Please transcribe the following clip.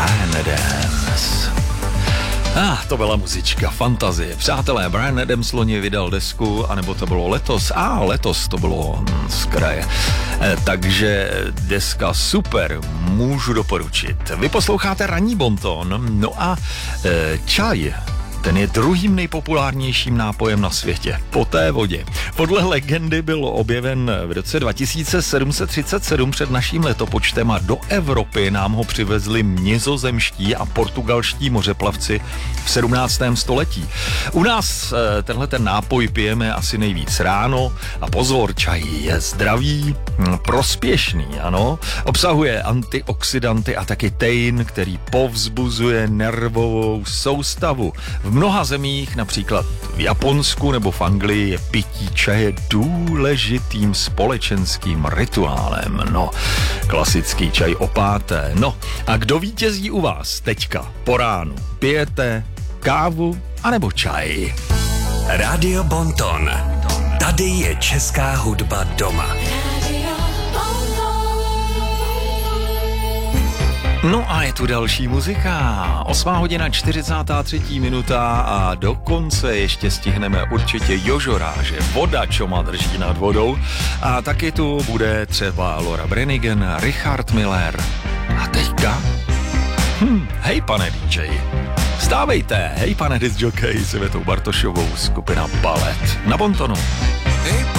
Bryan Adams. To byla muzička, fantazie. Přátelé, Bryan Adams loni vydal desku, anebo to bylo letos? Letos to bylo z kraje. Takže deska super, můžu doporučit. Vy posloucháte Ranní bonton, no a čaj. Ten je druhým nejpopulárnějším nápojem na světě, po té vodě. Podle legendy byl objeven v roce 2737 před naším letopočtem a do Evropy nám ho přivezli nizozemští a portugalští mořeplavci v 17. století. U nás tenhle ten nápoj pijeme asi nejvíc ráno a pozor, čaj je zdravý, prospěšný, ano. Obsahuje antioxidanty a taky tein, který povzbuzuje nervovou soustavu. V mnoha zemích, například v Japonsku nebo v Anglii, je pití čaje důležitým společenským rituálem. No, klasický čaj o páté. No, a kdo vítězí u vás teďka po ránu? Pijete kávu anebo čaj? Radio Bonton. Tady je česká hudba doma. No a je tu další muzika. 8:43 a dokonce ještě stihneme určitě Jožoráže, voda, čo má drží nad vodou. A taky tu bude třeba Laura Branigan, Richard Miller. A teďka? Hej, pane DJ. Stávejte, hej, pane disc jockey, s Ivetou Bartošovou, skupina Ballet na Bontonu.